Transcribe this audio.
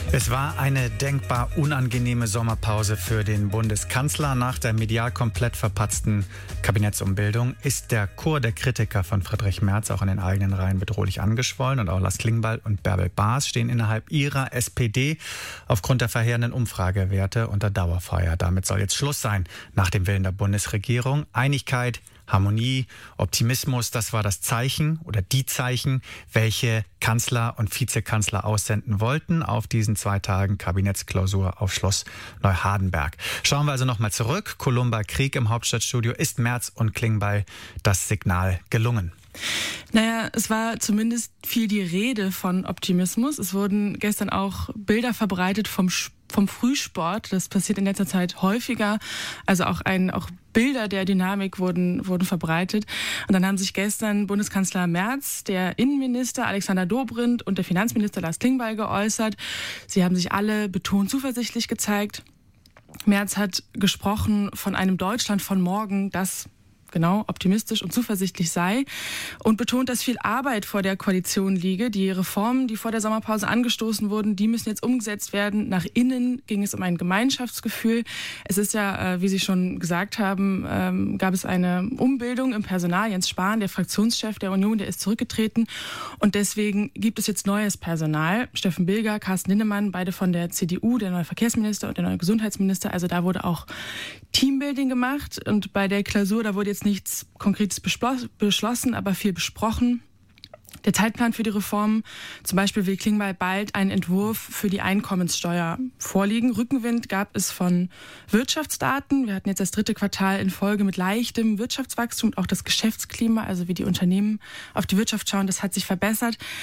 Es war eine denkbar unangenehme Sommerpause für den Bundeskanzler. Nach der medial komplett verpatzten Kabinettsumbildung ist der Chor der Kritiker von Friedrich Merz auch in den eigenen Reihen bedrohlich angeschwollen. Und auch Lars Klingbeil und Bärbel Baas stehen innerhalb ihrer SPD aufgrund der verheerenden Umfragewerte unter Dauerfeuer. Damit soll jetzt Schluss sein nach dem Willen der Bundesregierung. Einigkeit, Harmonie, Optimismus, das war das Zeichen oder die Zeichen, welche Kanzler und Vizekanzler aussenden wollten auf diesen 2 Tagen Kabinettsklausur auf Schloss Neuhardenberg. Schauen wir also nochmal zurück. Columba Krieg im Hauptstadtstudio. Ist Merz und Klingbeil das Signal gelungen? Naja, es war zumindest viel die Rede von Optimismus. Es wurden gestern auch Bilder verbreitet vom Frühsport. Das passiert in letzter Zeit häufiger. Also auch Bilder der Dynamik wurden verbreitet. Und dann haben sich gestern Bundeskanzler Merz, der Innenminister Alexander Dobrindt und der Finanzminister Lars Klingbeil geäußert. Sie haben sich alle betont zuversichtlich gezeigt. Merz hat gesprochen von einem Deutschland von morgen, das optimistisch und zuversichtlich sei und betont, dass viel Arbeit vor der Koalition liege. Die Reformen, die vor der Sommerpause angestoßen wurden, die müssen jetzt umgesetzt werden. Nach innen ging es um ein Gemeinschaftsgefühl. Es ist ja, wie Sie schon gesagt haben, gab es eine Umbildung im Personal. Jens Spahn, der Fraktionschef der Union, der ist zurückgetreten und deswegen gibt es jetzt neues Personal. Steffen Bilger, Carsten Linnemann, beide von der CDU, der neue Verkehrsminister und der neue Gesundheitsminister. Also da wurde auch Teambuilding gemacht und bei der Klausur, da wurde jetzt nichts Konkretes beschlossen, aber viel besprochen. Der Zeitplan für die Reformen, zum Beispiel will Klingbeil bald einen Entwurf für die Einkommenssteuer vorlegen. Rückenwind gab es von Wirtschaftsdaten. Wir hatten jetzt das 3. Quartal in Folge mit leichtem Wirtschaftswachstum und auch das Geschäftsklima, also wie die Unternehmen auf die Wirtschaft schauen, das hat sich verbessert.